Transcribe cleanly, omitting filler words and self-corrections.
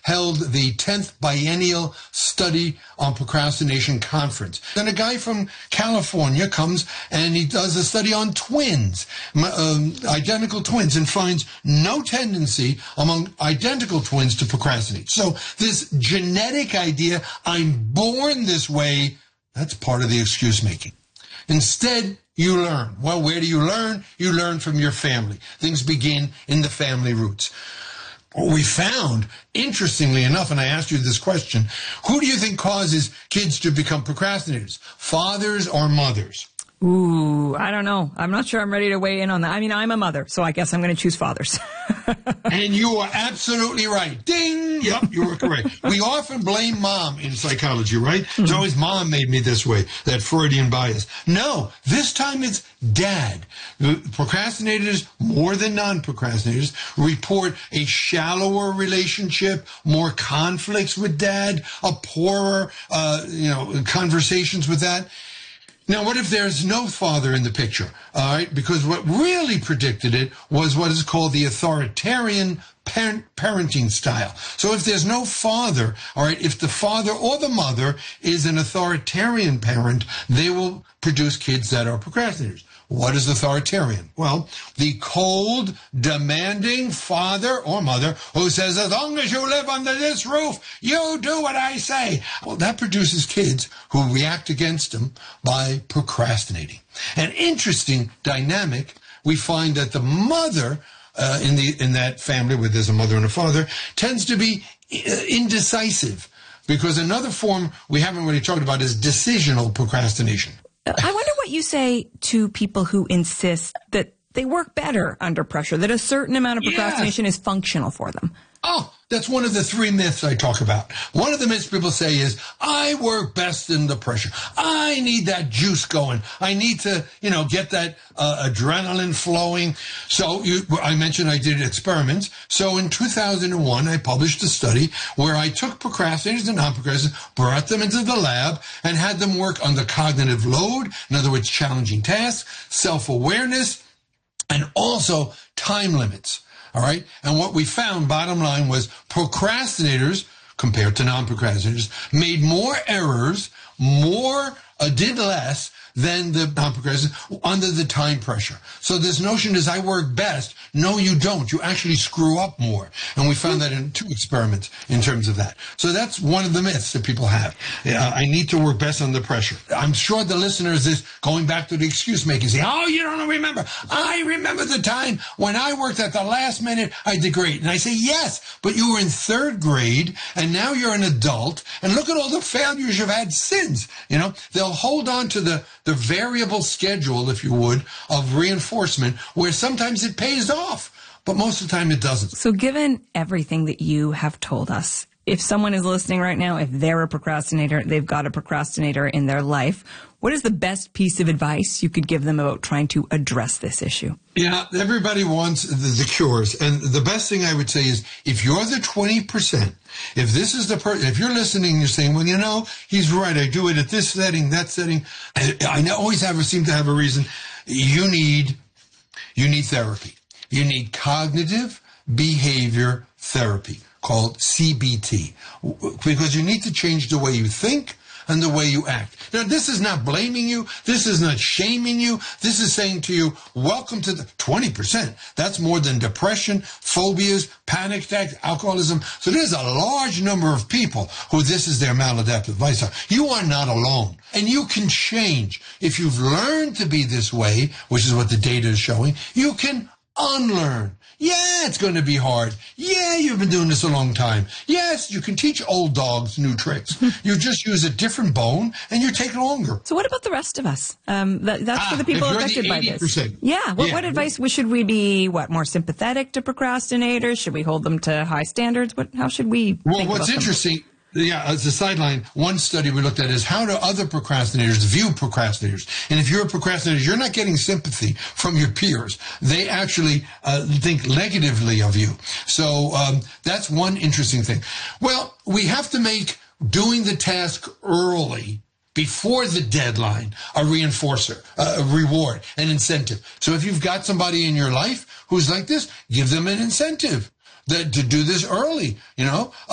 held the 10th Biennial Study on Procrastination Conference. Then a guy from California comes and he does a study on twins, identical twins, and finds no tendency among identical twins to procrastinate. So this genetic idea, I'm born this way, that's part of the excuse making. Instead, you learn. Well, where do you learn? You learn from your family. Things begin in the family roots. We found, interestingly enough, and I asked you this question, who do you think causes kids to become procrastinators? Fathers or mothers? Ooh, I don't know. I'm not sure I'm ready to weigh in on that. I mean, I'm a mother, so I guess I'm going to choose fathers. And you are absolutely right. Ding! Yep, you were correct. We often blame mom in psychology, right? It's always mom made me this way, that Freudian bias. No, this time it's dad. Procrastinators, more than non-procrastinators, report a shallower relationship, more conflicts with dad, a poorer, conversations with that. Now, what if there's no father in the picture? All right, because what really predicted it was what is called the authoritarian parenting style. So if there's no father, all right, if the father or the mother is an authoritarian parent, they will produce kids that are procrastinators. What is authoritarian? Well, the cold, demanding father or mother who says, as long as you live under this roof, you do what I say. Well, that produces kids who react against them by procrastinating. An interesting dynamic, we find that the mother in that family where there's a mother and a father tends to be indecisive, because another form we haven't really talked about is decisional procrastination. I wonder what you say to people who insist that they work better under pressure, that a certain amount of procrastination is functional for them. Oh, that's one of the three myths I talk about. One of the myths people say is, I work best under pressure. I need that juice going. I need to, get that adrenaline flowing. So I mentioned I did experiments. So in 2001, I published a study where I took procrastinators and non-procrastinators, brought them into the lab, and had them work under cognitive load, in other words, challenging tasks, self-awareness, and also time limits. All right. And what we found, bottom line, was procrastinators, compared to non-procrastinators, made more errors, did less than the non-procrastinators under the time pressure. So this notion is I work best. No, you don't. You actually screw up more. And we found that in 2 experiments in terms of that. So that's one of the myths that people have. I need to work best under pressure. I'm sure the listeners is going back to the excuse making, saying, oh, you don't remember. I remember the time when I worked at the last minute, I did great. And I say, yes, but you were in 3rd grade and now you're an adult and look at all the failures you've had since. They'll hold on to the variable schedule, if you would, of reinforcement, where sometimes it pays off, but most of the time it doesn't. So given everything that you have told us, if someone is listening right now, if they're a procrastinator, they've got a procrastinator in their life, what is the best piece of advice you could give them about trying to address this issue? Yeah, everybody wants the cures. And the best thing I would say is, if you're the 20%, if this is the person, if you're listening, you're saying, well, he's right. I do it at this setting, that setting. I always seem to have a reason. You need therapy. You need cognitive behavior therapy, called CBT, because you need to change the way you think and the way you act. Now, this is not blaming you. This is not shaming you. This is saying to you, welcome to the 20%. That's more than depression, phobias, panic attacks, alcoholism. So there's a large number of people who this is their maladaptive lifestyle. You are not alone. And you can change. If you've learned to be this way, which is what the data is showing, you can unlearn. Yeah, it's going to be hard. Yeah, you've been doing this a long time. Yes, you can teach old dogs new tricks. You just use a different bone and you take longer. So what about the rest of us? That's for the people affected by this. Yeah. What advice should we be, more sympathetic to procrastinators? Should we hold them to high standards? How should we think what's about interesting, as a sideline, one study we looked at is how do other procrastinators view procrastinators? And if you're a procrastinator, you're not getting sympathy from your peers. They actually think negatively of you. So that's one interesting thing. Well, we have to make doing the task early, before the deadline, a reinforcer, a reward, an incentive. So if you've got somebody in your life who's like this, give them an incentive to do this early,